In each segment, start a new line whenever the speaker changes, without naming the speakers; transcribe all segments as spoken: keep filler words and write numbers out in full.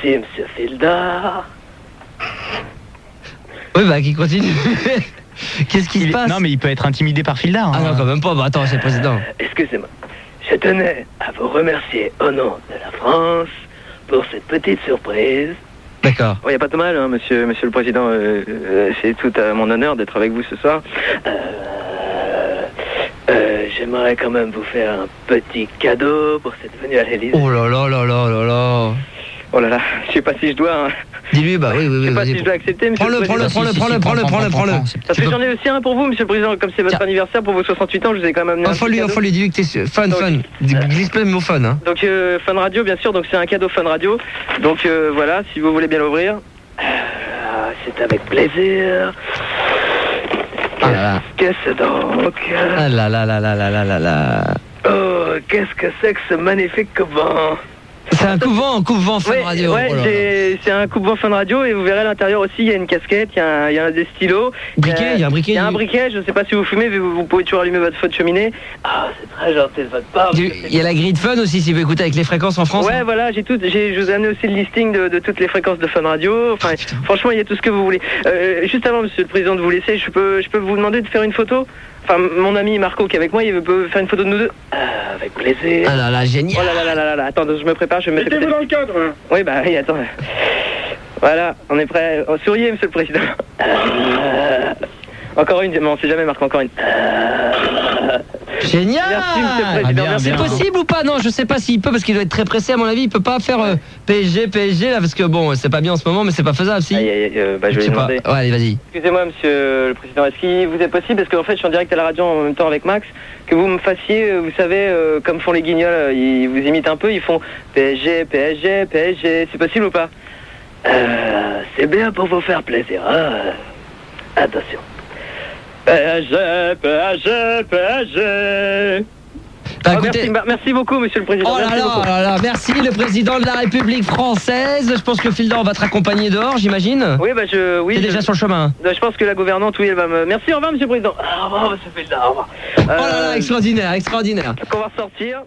monsieur Fildar.
Oui, bah, qui continue. Qu'est-ce qui
Il-
se passe?
Non, mais il peut être intimidé par Fildar.
Ah
hein.
non, quand même pas. Bah, attends, c'est le président.
Euh, excusez-moi. Je tenais à vous remercier au nom de la France pour cette petite surprise.
D'accord.
Il n'y a pas de mal, hein, monsieur, monsieur le Président. Euh, euh, c'est tout à mon honneur d'être avec vous ce soir.
Euh, euh, J'aimerais quand même vous faire un petit cadeau pour cette venue à l'Élysée.
Oh là là là là là là.
Oh là là, je sais pas si je dois... Hein.
Dis-lui, bah oui, oui,
Je
oui.
sais pas
vas-y.
si je dois accepter, monsieur
Prends-le,
le
prends-le,
Président.
prends-le, prends-le, prends-le, prends-le, prends-le, prends-le.
Parce que j'en ai aussi un pour vous, monsieur le Président. Comme c'est votre
Tiens.
anniversaire pour vos soixante-huit ans, je vous ai quand même amené un petit
Offre-lui,
cadeau.
offre-lui, dis-lui que t'es fun,
Donc,
fun. Glisse pas le mot fun, hein.
Donc euh, Fun Radio, bien sûr, donc c'est un cadeau Fun Radio. Donc euh, voilà, si vous voulez bien l'ouvrir.
Ah, c'est avec plaisir.
Ah là là.
Qu'est-ce donc?
Ah là là là là là là là là.
Oh, qu'est-ce que c'est que ce magnifique couvent?
C'est un couvent, un couvent Fun
Ouais,
Radio.
ouais,
Oh là là.
c'est- c'est un coupe-vent Fun Radio et vous verrez à l'intérieur aussi, il y a une casquette, il y a, un- il y a des stylos.
Briquet, il y a un briquet,
Il y a un
du-
briquet, je ne sais pas si vous fumez, mais vous, vous pouvez toujours allumer votre feu de cheminée.
Ah, c'est très gentil de votre part.
Du- Il y a la grille de Fun aussi, si vous écoutez avec les fréquences en France.
Ouais,
hein.
voilà, j'ai tout, j'ai, je vous ai amené aussi le listing de, de toutes les fréquences de Fun Radio. Enfin, franchement, il y a tout ce que vous voulez. Euh, juste avant, monsieur le président, de vous laisser, je peux, je peux vous demander de faire une photo. Enfin, mon ami Marco qui est avec moi, il peut faire une photo de nous deux.
Ah, avec plaisir.
Ah là là,
Oh
génial.
là là là là là là, attends, je me prépare, je vais me mettre.
Mettez-vous dans le cadre. hein.
Oui, bah oui, attends. Voilà, on est prêt. Oh, souriez, monsieur le président.
Euh,
Encore une, mais on sait jamais, Marc, encore une.
Génial.
Merci, monsieur le président.
Ah, bien,
merci.
C'est
bien.
possible ou pas? Non, je sais pas s'il peut parce qu'il doit être très pressé à mon avis. Il peut pas faire euh, P S G, P S G là parce que bon, c'est pas bien en ce moment, mais c'est pas faisable si.
Aïe, aïe, aïe, euh, bah, je vais
sais
lui
pas.
demander.
Ouais, allez, vas-y.
Excusez-moi, monsieur le président, est-ce qu'il vous est possible, parce qu'en fait je suis en direct à la radio en même temps avec Max, que vous me fassiez, euh, vous savez, euh, comme font les guignols, euh, ils vous imitent un peu, ils font P S G, P S G, P S G, c'est possible ou pas?
euh, c'est bien pour vous faire plaisir. Hein. Attention. P S G, P S G, P S G.
Bah,
Oh,
écoutez-
merci, bah, merci beaucoup, monsieur le président.
Oh là
merci
là,
beaucoup.
là là, merci le président de la République française. Je pense que Fildor va te raccompagner dehors, j'imagine.
Oui, bah je... Oui,
T'es
je,
déjà sur le chemin.
je pense que la gouvernante, oui, elle va me... Merci, au revoir, monsieur le président.
Au revoir, monsieur Fildar, au revoir.
Oh là là, extraordinaire, extraordinaire.
Donc on va ressortir.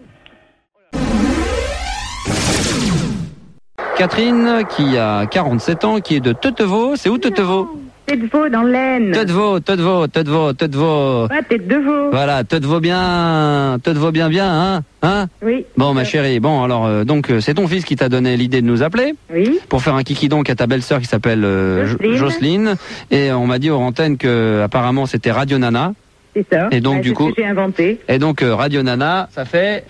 Catherine, qui a quarante-sept ans, qui est de Teutevaux. C'est où Teutevaux?
Tête de veau dans l'Aisne.
Teutevaux, Teutevaux, Teutevaux, Teutevaux.
Ouais, tête de veau.
Voilà, Teutevaux bien, Teutevaux bien bien, hein, hein.
Oui.
Bon, ma chérie, bon, alors, euh, donc, euh, c'est ton fils qui t'a donné l'idée de nous appeler
Oui.
pour faire un kiki donc à ta belle-sœur qui s'appelle euh, Jo-
Jocelyne.
Jocelyne. Et on m'a dit aux antennes que apparemment c'était Radio Nana.
C'est ça.
Et donc,
Ouais,
du
c'est
coup-
ce que j'ai inventé.
Et donc euh, Radio Nana, ça fait.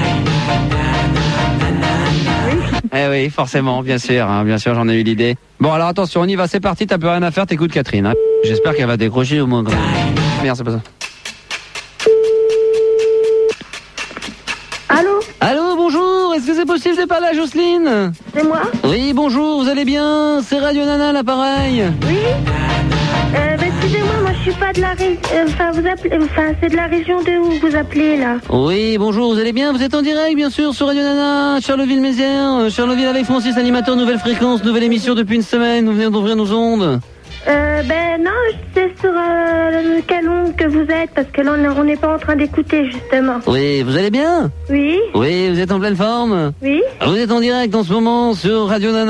Eh oui, forcément, bien sûr, hein, bien sûr, j'en ai eu l'idée. Bon, alors attention, on y va, c'est parti, t'as plus rien à faire, t'écoutes Catherine. Hein. J'espère qu'elle va décrocher au moins. Merde, c'est pas ça.
Allô?
Allô, bonjour, est-ce que c'est possible de parler à Jocelyne?
C'est moi?
Oui, bonjour, vous allez bien? C'est Radio Nana, l'appareil.
Oui? Euh, bah, excusez-moi, moi je suis pas de la région. Enfin, vous appelez. Enfin, c'est de la région de où vous appelez là?
Oui, bonjour, vous allez bien? Vous êtes en direct, bien sûr, sur Radio Nana, Charleville-Mézières, euh, Charleville avec Francis, animateur, nouvelle fréquence, nouvelle émission depuis une semaine, vous venez d'ouvrir nos ondes.
Euh, ben non, c'est sur euh, quelle onde que vous êtes, parce que là on est- on n'est pas en train d'écouter justement.
Oui, vous allez bien?
Oui?
Oui, vous êtes en pleine forme?
Oui?
Vous êtes en direct en ce moment sur Radio Nana.